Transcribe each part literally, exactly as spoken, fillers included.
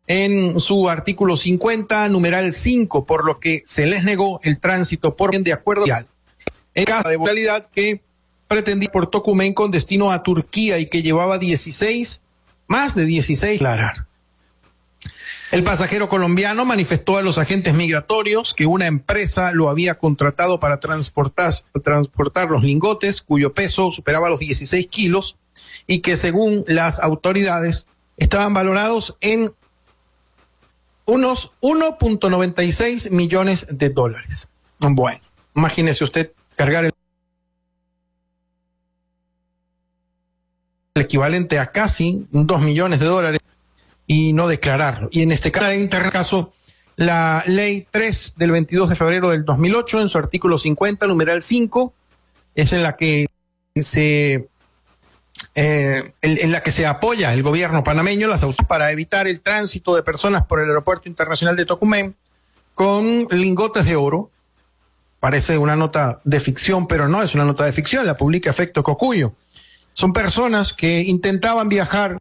en su artículo cincuenta, numeral cinco, por lo que se les negó el tránsito por de acuerdo en caso de modalidad que pretendía por Tocumen con destino a Turquía y que llevaba dieciséis, más de dieciséis declarar. El pasajero colombiano manifestó a los agentes migratorios que una empresa lo había contratado para transportar, transportar los lingotes, cuyo peso superaba los dieciséis kilos, y que según las autoridades estaban valorados en unos uno punto noventa y seis millones de dólares. Bueno, imagínese usted cargar el equivalente a casi dos millones de dólares y no declararlo. Y en este caso, la ley tres del veintidós de febrero del dos mil ocho, en su artículo cincuenta, numeral cinco, es en la que se eh, en, en la que se apoya el gobierno panameño las autoridades para evitar el tránsito de personas por el aeropuerto internacional de Tocumen con lingotes de oro. Parece una nota de ficción, pero no es una nota de ficción, la publica Efecto Cocuyo. Son personas que intentaban viajar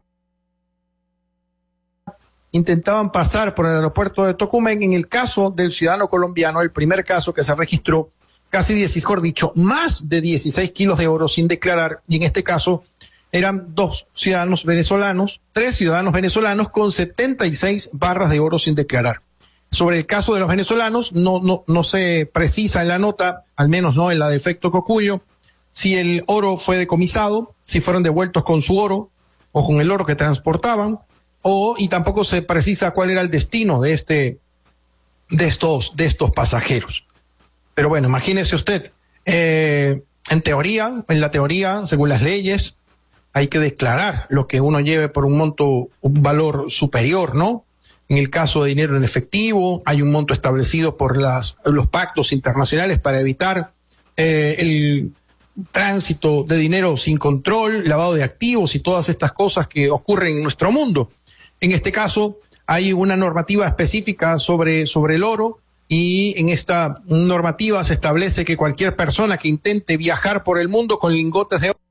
intentaban pasar por el aeropuerto de Tocumen. En el caso del ciudadano colombiano, el primer caso que se registró, casi dieciséis, mejor dicho, más de dieciséis kilos de oro sin declarar, y en este caso eran dos ciudadanos venezolanos, tres ciudadanos venezolanos con setenta y seis barras de oro sin declarar. Sobre el caso de los venezolanos, no, no, no se precisa en la nota, al menos no en la de Efecto Cocuyo, si el oro fue decomisado, si fueron devueltos con su oro o con el oro que transportaban, o y tampoco se precisa cuál era el destino de este de estos de estos pasajeros. Pero bueno, imagínese usted, eh, en teoría, en la teoría, según las leyes, hay que declarar lo que uno lleve por un monto, un valor superior, ¿no? En el caso de dinero en efectivo, hay un monto establecido por las los pactos internacionales para evitar eh, el tránsito de dinero sin control, lavado de activos y todas estas cosas que ocurren en nuestro mundo. En este caso, hay una normativa específica sobre, sobre el oro, y en esta normativa se establece que cualquier persona que intente viajar por el mundo con lingotes de oro